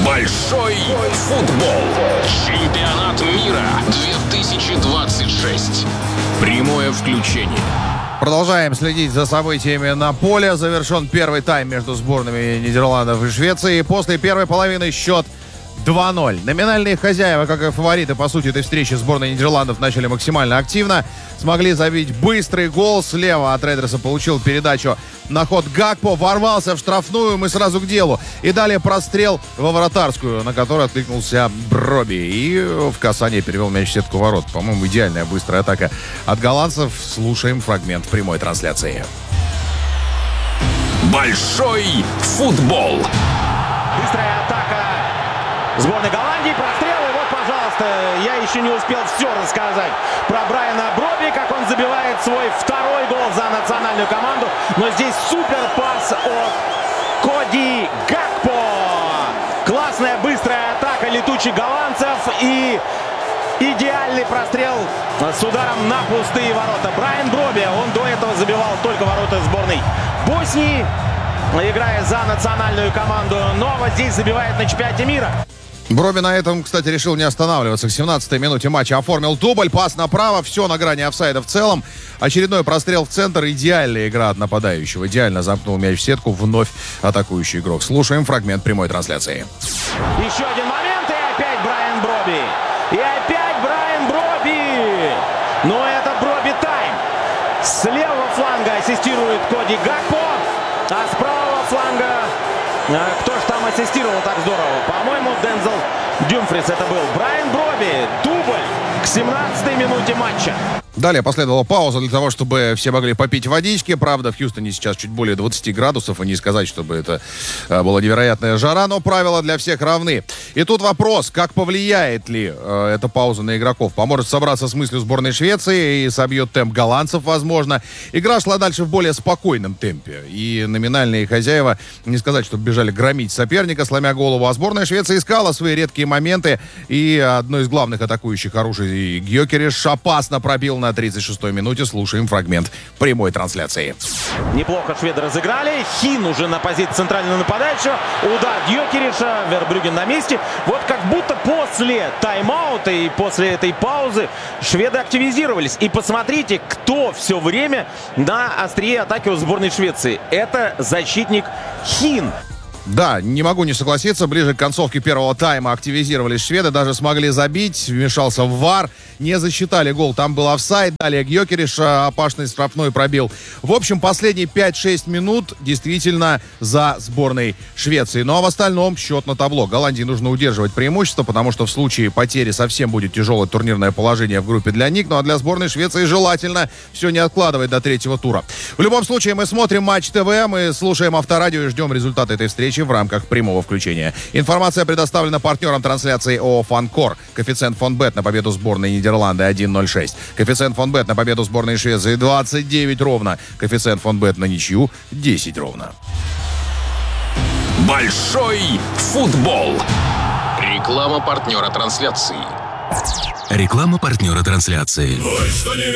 Большой футбол. Чемпионат мира 2026. Прямое включение. Продолжаем следить за событиями на поле. Завершен первый тайм между сборными Нидерландов и Швеции. После первой половины счет 2-0. Номинальные хозяева, как и фавориты, по сути, этой встречи сборной Нидерландов начали максимально активно. Смогли забить быстрый гол. Слева от Рейдерса получил передачу на ход Гакпо. Ворвался в штрафную, мы сразу к делу. И далее прострел во вратарскую, на который откликнулся Броби. И в касание перевел мяч в сетку ворот. По-моему, идеальная быстрая атака от голландцев. Слушаем фрагмент прямой трансляции. Большой футбол. Быстрая атака сборной Голландии, прострел, и вот, пожалуйста, я еще не успел все рассказать про Брайана Броби, как он забивает свой второй гол за национальную команду, но здесь супер пас от Коди Гакпо. Классная быстрая атака летучих голландцев и идеальный прострел с ударом на пустые ворота. Брайан Броби, он до этого забивал только ворота сборной Боснии, играя за национальную команду, но вот здесь забивает на чемпионате мира. Броби на этом, кстати, решил не останавливаться. К 17-й минуте матча оформил дубль, пас направо, все на грани офсайда в целом. Очередной прострел в центр, идеальная игра от нападающего. Идеально замкнул мяч в сетку вновь атакующий игрок. Слушаем фрагмент прямой трансляции. Еще один момент, и опять Брайан Броби. И опять Брайан Броби. Но это Броби тайм. С левого фланга ассистирует Коди Гакпо, а с правого фланга... Кто же там ассистировал так здорово? По-моему, Дензел Дюмфрис это был. Брайан Броби. Дубль к 17-й минуте матча. Далее последовала пауза для того, чтобы все могли попить водички. Правда, в Хьюстоне сейчас чуть более 20 градусов, и не сказать, чтобы это была невероятная жара, но правила для всех равны. И тут вопрос, как повлияет ли эта пауза на игроков? Поможет собраться с мыслью сборной Швеции и собьет темп голландцев, возможно. Игра шла дальше в более спокойном темпе. И номинальные хозяева, не сказать, чтобы бежали громить соперника, сломя голову, а сборная Швеции искала свои редкие моменты. И одно из главных атакующих оружий Гьокериш опасно пробил на 36-й минуте. Слушаем фрагмент прямой трансляции. Неплохо шведы разыграли. Хин уже на позиции центрального нападающего. Удар Гьокериша. Вербрюген на месте. Вот как будто после тайм-аута и после этой паузы шведы активизировались. И посмотрите, кто все время на острие атаки у сборной Швеции. Это защитник Хин. Да, не могу не согласиться. Ближе к концовке первого тайма активизировались шведы, даже смогли забить. Вмешался в ВАР, не засчитали гол. Там был офсайд. Далее Гьокериш опасный штрафной пробил. В общем, последние 5-6 минут действительно за сборной Швеции. Ну а в остальном счет на табло. Голландии нужно удерживать преимущество, потому что в случае потери совсем будет тяжелое турнирное положение в группе для них. Ну а для сборной Швеции желательно все не откладывать до третьего тура. В любом случае, мы смотрим Матч ТВ, мы слушаем Авторадио и ждем результата этой встречи в рамках прямого включения. Информация предоставлена партнером трансляции ООО «Фанкор». Коэффициент Фонбет на победу сборной Нидерланды 1.06. Коэффициент Фонбет на победу сборной Швеции 29 ровно. Коэффициент Фонбет на ничью 10 ровно. Большой футбол. Реклама партнера трансляции. Реклама партнера трансляции. Ой, что не